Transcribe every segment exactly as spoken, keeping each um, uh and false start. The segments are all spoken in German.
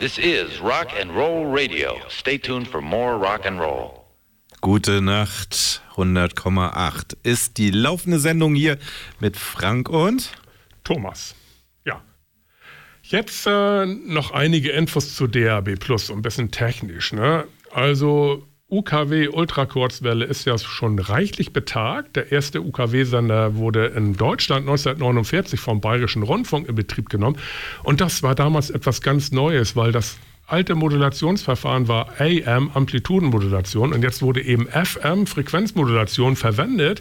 This is Rock and Roll Radio. Stay tuned for more rock and roll. Gute Nacht, hundert Komma acht ist die laufende Sendung hier mit Frank und Thomas. Ja. Jetzt äh, noch einige Infos zu D A B Plus, so ein bisschen technisch. Ne? Also U K W Ultrakurzwelle ist ja schon reichlich betagt. Der erste U K W-Sender wurde in Deutschland neunzehnhundertneunundvierzig vom Bayerischen Rundfunk in Betrieb genommen. Und das war damals etwas ganz Neues, weil das alte Modulationsverfahren war A M, Amplitudenmodulation. Und jetzt wurde eben F M, Frequenzmodulation, verwendet.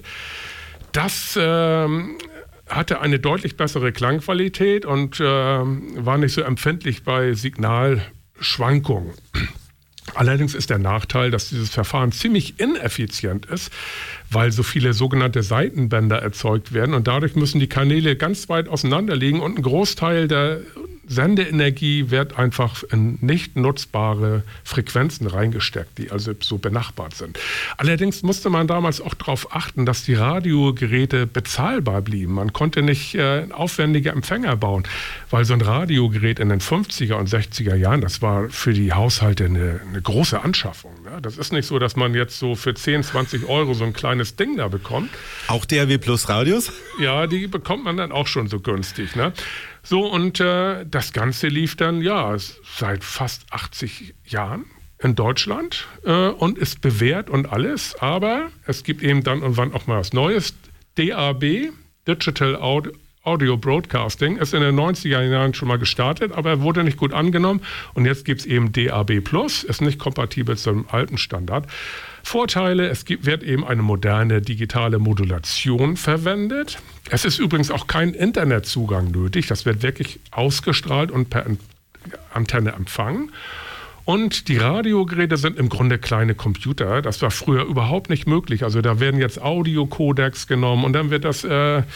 Das ähm, hatte eine deutlich bessere Klangqualität und äh, war nicht so empfindlich bei Signalschwankungen. Allerdings ist der Nachteil, dass dieses Verfahren ziemlich ineffizient ist, weil so viele sogenannte Seitenbänder erzeugt werden und dadurch müssen die Kanäle ganz weit auseinander liegen und ein Großteil der Sendeenergie wird einfach in nicht nutzbare Frequenzen reingesteckt, die also so benachbart sind. Allerdings musste man damals auch darauf achten, dass die Radiogeräte bezahlbar blieben. Man konnte nicht äh, aufwendige Empfänger bauen, weil so ein Radiogerät in den fünfziger und sechziger Jahren, das war für die Haushalte eine, eine große Anschaffung. Ne? Das ist nicht so, dass man jetzt so für zehn, zwanzig Euro so ein kleines Ding da bekommt. Auch D A B Plus Radios? Ja, die bekommt man dann auch schon so günstig, ne? So, und äh, das Ganze lief dann, ja, seit fast achtzig Jahren in Deutschland äh, und ist bewährt und alles, aber es gibt eben dann und wann auch mal was Neues. D A B, Digital Audio Broadcasting, ist in den neunziger Jahren schon mal gestartet, aber wurde nicht gut angenommen und jetzt gibt es eben D A B Plus, ist nicht kompatibel zum alten Standard. Vorteile, es gibt, wird eben eine moderne digitale Modulation verwendet. Es ist übrigens auch kein Internetzugang nötig. Das wird wirklich ausgestrahlt und per Antenne empfangen. Und die Radiogeräte sind im Grunde kleine Computer. Das war früher überhaupt nicht möglich. Also da werden jetzt Audiocodecs genommen und dann wird das äh, äh,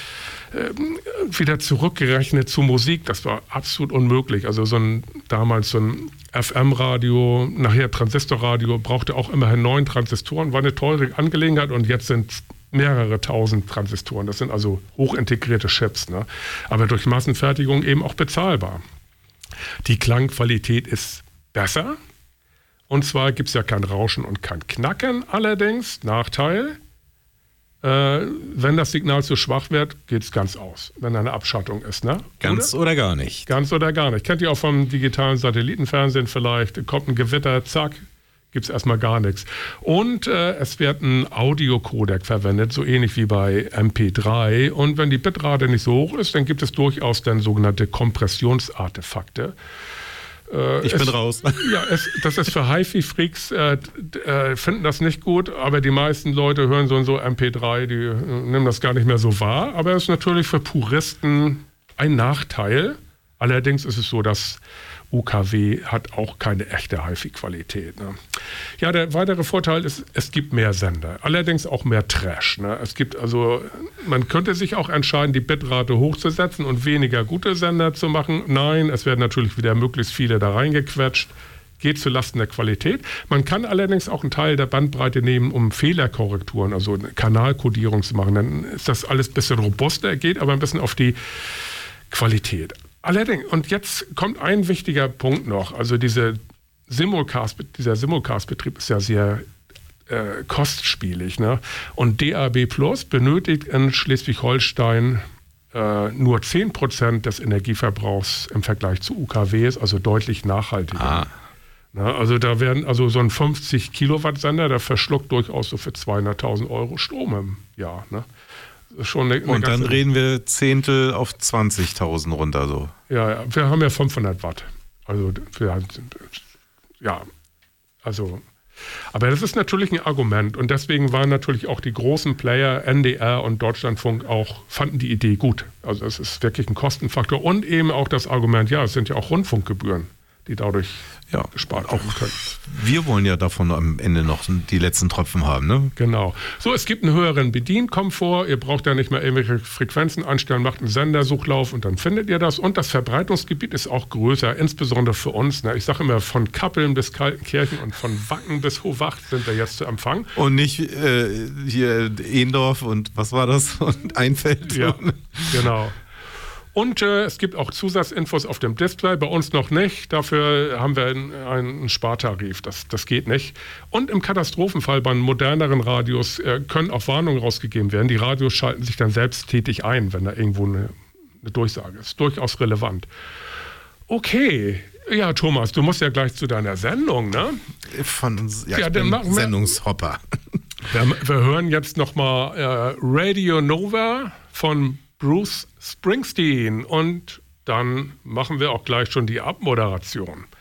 wieder zurückgerechnet zu Musik. Das war absolut unmöglich. Also so ein damals so ein F M-Radio, nachher Transistorradio, brauchte auch immerhin neun Transistoren, war eine teure Angelegenheit und jetzt sind mehrere tausend Transistoren. Das sind also hochintegrierte Chips, ne? Aber durch Massenfertigung eben auch bezahlbar. Die Klangqualität ist besser und zwar gibt es ja kein Rauschen und kein Knacken, allerdings Nachteil, äh, wenn das Signal zu schwach wird, geht es ganz aus, wenn eine Abschattung ist. Ne? Ganz oder? oder gar nicht. Ganz oder gar nicht. Kennt ihr auch vom digitalen Satellitenfernsehen vielleicht, kommt ein Gewitter, zack, gibt es erstmal gar nichts. Und äh, es wird ein Audiocodec verwendet, so ähnlich wie bei M P drei. Und wenn die Bitrate nicht so hoch ist, dann gibt es durchaus dann sogenannte Kompressionsartefakte. Äh, ich es, bin raus. Ja, es, das ist für HiFi-Freaks, äh, äh, finden das nicht gut, aber die meisten Leute hören so und so M P drei, die äh, nehmen das gar nicht mehr so wahr. Aber es ist natürlich für Puristen ein Nachteil. Allerdings ist es so, dass U K W hat auch keine echte HiFi-Qualität. Ne? Ja, der weitere Vorteil ist, es gibt mehr Sender, allerdings auch mehr Trash. Ne? Es gibt also, man könnte sich auch entscheiden, die Bitrate hochzusetzen und weniger gute Sender zu machen. Nein, es werden natürlich wieder möglichst viele da reingequetscht. Geht zulasten der Qualität. Man kann allerdings auch einen Teil der Bandbreite nehmen, um Fehlerkorrekturen, also eine Kanalkodierung zu machen. Dann ist das alles ein bisschen robuster, geht aber ein bisschen auf die Qualität. Allerdings, und jetzt kommt ein wichtiger Punkt noch, also diese Simulcast, dieser Simulcast-Betrieb ist ja sehr äh, kostspielig, ne? Und D A B Plus benötigt in Schleswig-Holstein äh, nur zehn Prozent des Energieverbrauchs im Vergleich zu U K Ws, also deutlich nachhaltiger. Ah. Na, also da werden, also so ein fünfzig Kilowatt Sender, der verschluckt durchaus so für zweihunderttausend Euro Strom im Jahr, ne? Schon eine, eine und dann reden wir Zehntel auf zwanzigtausend runter so. Ja, ja, wir haben ja fünfhundert Watt. Also, wir, ja, also, aber das ist natürlich ein Argument und deswegen waren natürlich auch die großen Player, N D R und Deutschlandfunk auch, fanden die Idee gut. Also es ist wirklich ein Kostenfaktor und eben auch das Argument, ja, es sind ja auch Rundfunkgebühren, die dadurch ja, gespart werden können. Wir wollen ja davon am Ende noch die letzten Tropfen haben, ne? Genau. So, es gibt einen höheren Bedienkomfort. Ihr braucht ja nicht mehr irgendwelche Frequenzen einstellen, macht einen Sendersuchlauf und dann findet ihr das. Und das Verbreitungsgebiet ist auch größer, insbesondere für uns. Ne? Ich sage immer, von Kappeln bis Kaltenkirchen und von Wacken bis Hohwacht sind wir jetzt zu empfangen. Und nicht äh, hier Ehendorf und was war das? Und Einfeld. Ja, genau. Und äh, es gibt auch Zusatzinfos auf dem Display, bei uns noch nicht. Dafür haben wir einen, einen Spartarif, das, das geht nicht. Und im Katastrophenfall bei moderneren Radios äh, können auch Warnungen rausgegeben werden. Die Radios schalten sich dann selbsttätig ein, wenn da irgendwo eine, eine Durchsage ist. Durchaus relevant. Okay, ja Thomas, du musst ja gleich zu deiner Sendung, ne? Von uns, ja, Ja, ich dann bin machen wir- Sendungshopper. Wir, wir hören jetzt nochmal äh, Radio Nova von Bruce Springsteen und dann machen wir auch gleich schon die Abmoderation.